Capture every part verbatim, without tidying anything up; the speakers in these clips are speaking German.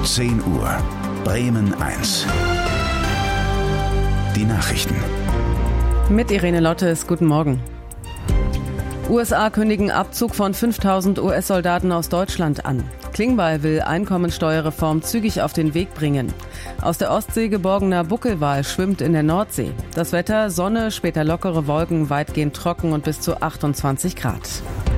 zehn Uhr. Bremen eins. Die Nachrichten. Mit Irene Lottes, guten Morgen. U S A kündigen Abzug von fünftausend U S-Soldaten aus Deutschland an. Klingbeil will Einkommensteuerreform zügig auf den Weg bringen. Aus der Ostsee geborgener Buckelwal schwimmt in der Nordsee. Das Wetter: Sonne, später lockere Wolken, weitgehend trocken und bis zu achtundzwanzig Grad.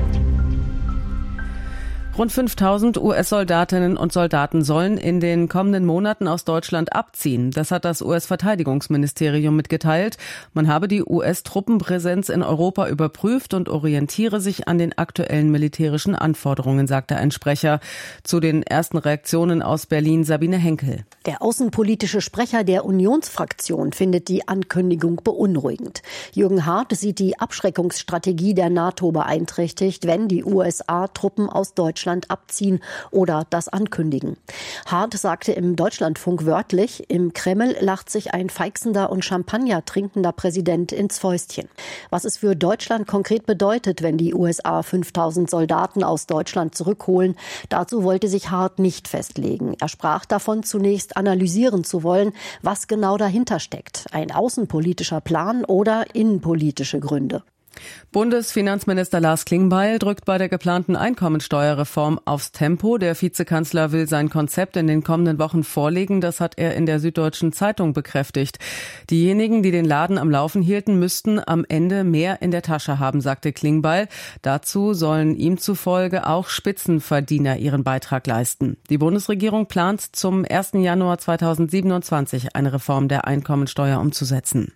Rund fünftausend U S-Soldatinnen und Soldaten sollen in den kommenden Monaten aus Deutschland abziehen. Das hat das U S-Verteidigungsministerium mitgeteilt. Man habe die U S-Truppenpräsenz in Europa überprüft und orientiere sich an den aktuellen militärischen Anforderungen, sagte ein Sprecher. Zu den ersten Reaktionen aus Berlin Sabine Henkel. Der außenpolitische Sprecher der Unionsfraktion findet die Ankündigung beunruhigend. Jürgen Hart sieht die Abschreckungsstrategie der NATO beeinträchtigt, wenn die U S A Truppen aus Deutschland abziehen oder das ankündigen. Hart sagte im Deutschlandfunk wörtlich: Im Kreml lacht sich ein feixender und Champagner trinkender Präsident ins Fäustchen. Was es für Deutschland konkret bedeutet, wenn die U S A fünftausend Soldaten aus Deutschland zurückholen, dazu wollte sich Hart nicht festlegen. Er sprach davon, zunächst analysieren zu wollen, was genau dahinter steckt. Ein außenpolitischer Plan oder innenpolitische Gründe. Bundesfinanzminister Lars Klingbeil drückt bei der geplanten Einkommensteuerreform aufs Tempo. Der Vizekanzler will sein Konzept in den kommenden Wochen vorlegen. Das hat er in der Süddeutschen Zeitung bekräftigt. Diejenigen, die den Laden am Laufen hielten, müssten am Ende mehr in der Tasche haben, sagte Klingbeil. Dazu sollen ihm zufolge auch Spitzenverdiener ihren Beitrag leisten. Die Bundesregierung plant zum ersten Januar zweitausendsiebenundzwanzig eine Reform der Einkommensteuer umzusetzen.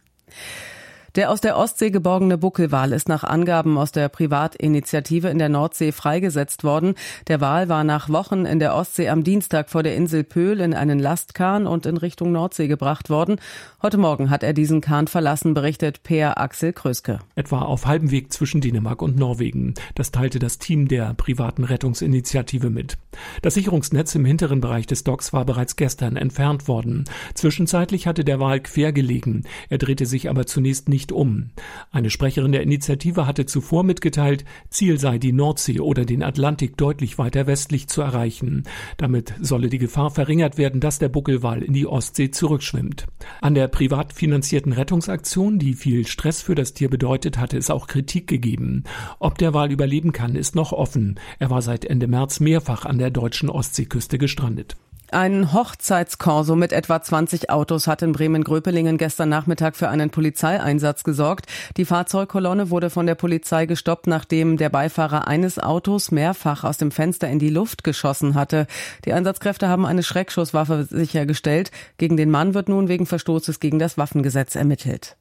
Der aus der Ostsee geborgene Buckelwal ist nach Angaben aus der Privatinitiative in der Nordsee freigesetzt worden. Der Wal war nach Wochen in der Ostsee am Dienstag vor der Insel Pöhl in einen Lastkahn und in Richtung Nordsee gebracht worden. Heute Morgen hat er diesen Kahn verlassen, berichtet Per Axel Kröske. Etwa auf halbem Weg zwischen Dänemark und Norwegen. Das teilte das Team der privaten Rettungsinitiative mit. Das Sicherungsnetz im hinteren Bereich des Docks war bereits gestern entfernt worden. Zwischenzeitlich hatte der Wal quer gelegen. Er drehte sich aber zunächst nicht um. Eine Sprecherin der Initiative hatte zuvor mitgeteilt, Ziel sei die Nordsee oder den Atlantik deutlich weiter westlich zu erreichen. Damit solle die Gefahr verringert werden, dass der Buckelwal in die Ostsee zurückschwimmt. An der privat finanzierten Rettungsaktion, die viel Stress für das Tier bedeutet, hatte es auch Kritik gegeben. Ob der Wal überleben kann, ist noch offen. Er war seit Ende März mehrfach an der deutschen Ostseeküste gestrandet. Ein Hochzeitskorso mit etwa zwanzig Autos hat in Bremen-Gröpelingen gestern Nachmittag für einen Polizeieinsatz gesorgt. Die Fahrzeugkolonne wurde von der Polizei gestoppt, nachdem der Beifahrer eines Autos mehrfach aus dem Fenster in die Luft geschossen hatte. Die Einsatzkräfte haben eine Schreckschusswaffe sichergestellt. Gegen den Mann wird nun wegen Verstoßes gegen das Waffengesetz ermittelt.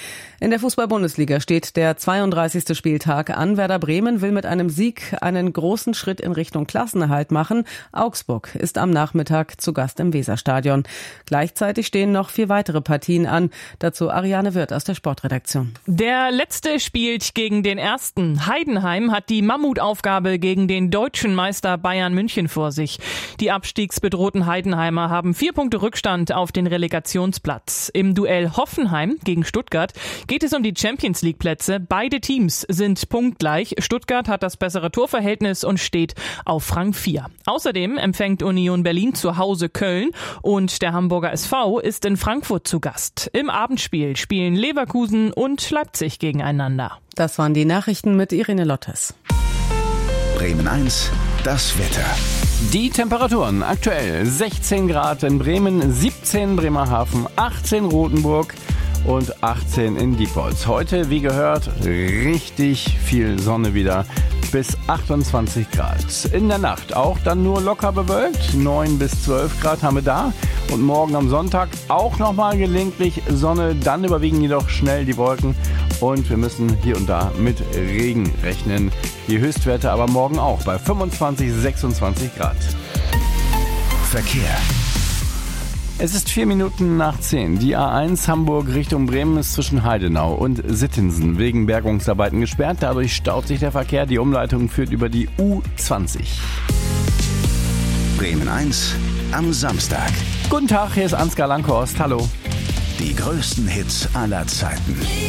In der Fußball-Bundesliga steht der zweiunddreißigste Spieltag an. Werder Bremen will mit einem Sieg einen großen Schritt in Richtung Klassenerhalt machen. Augsburg ist am Nachmittag zu Gast im Weserstadion. Gleichzeitig stehen noch vier weitere Partien an. Dazu Ariane Wirth aus der Sportredaktion. Der letzte spielt gegen den ersten. Heidenheim hat die Mammutaufgabe gegen den deutschen Meister Bayern München vor sich. Die abstiegsbedrohten Heidenheimer haben vier Punkte Rückstand auf den Relegationsplatz. Im Duell Hoffenheim gegen Stuttgart geht es um die Champions-League-Plätze. Beide Teams sind punktgleich. Stuttgart hat das bessere Torverhältnis und steht auf Rang vier. Außerdem empfängt Union Berlin zu Hause Köln und der Hamburger S V ist in Frankfurt zu Gast. Im Abendspiel spielen Leverkusen und Leipzig gegeneinander. Das waren die Nachrichten mit Irene Lottes. Bremen eins, das Wetter. Die Temperaturen aktuell: sechzehn Grad in Bremen, siebzehn Bremerhaven, achtzehn Rothenburg und achtzehn in Diepholz. Heute, wie gehört, richtig viel Sonne wieder, bis achtundzwanzig Grad. In der Nacht auch dann nur locker bewölkt, neun bis zwölf Grad haben wir da. Und morgen am Sonntag auch nochmal gelegentlich Sonne, dann überwiegen jedoch schnell die Wolken und wir müssen hier und da mit Regen rechnen. Die Höchstwerte aber morgen auch bei fünfundzwanzig, sechsundzwanzig Grad. Verkehr. Es ist vier Minuten nach zehn. Die A eins Hamburg Richtung Bremen ist zwischen Heidenau und Sittensen wegen Bergungsarbeiten gesperrt. Dadurch staut sich der Verkehr. Die Umleitung führt über die U zwanzig. Bremen eins am Samstag. Guten Tag, hier ist Ansgar Lankhorst. Hallo. Die größten Hits aller Zeiten.